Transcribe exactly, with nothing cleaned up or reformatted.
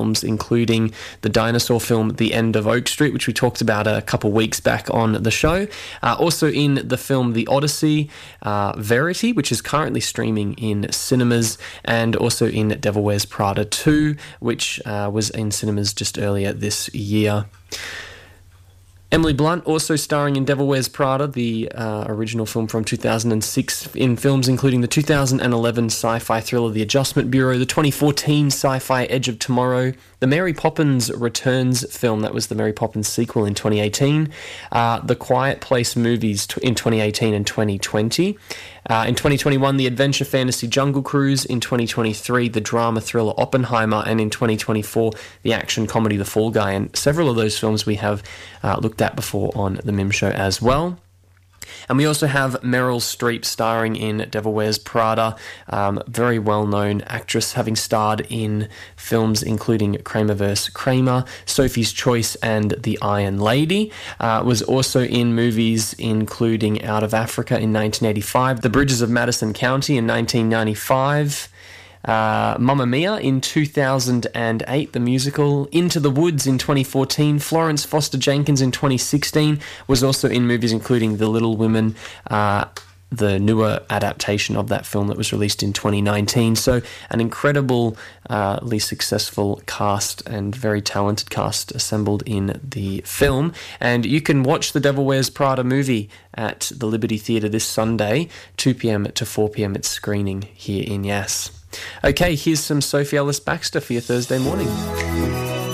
films, including the dinosaur film The End of Oak Street, which we talked about a couple weeks back on the show. Uh, also in the film The Odyssey, uh, Verity, which is currently streaming in cinemas, and also in Devil Wears Prada two, which uh, was in cinemas just earlier this year. Emily Blunt also starring in Devil Wears Prada, the uh, original film from two thousand six, in films including the two thousand eleven sci-fi thriller The Adjustment Bureau, the twenty fourteen sci-fi Edge of Tomorrow, the Mary Poppins Returns film, that was the Mary Poppins sequel in twenty eighteen, uh, the Quiet Place movies in twenty eighteen and twenty twenty, uh, in twenty twenty-one, the adventure fantasy Jungle Cruise, in twenty twenty-three, the drama thriller Oppenheimer, and in twenty twenty-four, the action comedy The Fall Guy. And several of those films we have uh, looked at before on the Mim Show as well. And we also have Meryl Streep starring in Devil Wears Prada, um, very well-known actress, having starred in films including Kramer versus. Kramer, Sophie's Choice, and The Iron Lady. Uh, was also in movies including Out of Africa in nineteen eighty-five, The Bridges of Madison County in nineteen ninety-five, Uh, Mamma Mia in two thousand eight, the musical, Into the Woods in twenty fourteen, Florence Foster Jenkins in twenty sixteen, was also in movies including The Little Women, uh, the newer adaptation of that film that was released in twenty nineteen. So an incredibly uh, successful cast and very talented cast assembled in the film. And you can watch the Devil Wears Prada movie at the Liberty Theatre this Sunday, two p.m. to four p.m. It's screening here in Yass. Okay, here's some Sophie Ellis-Bextor for your Thursday morning.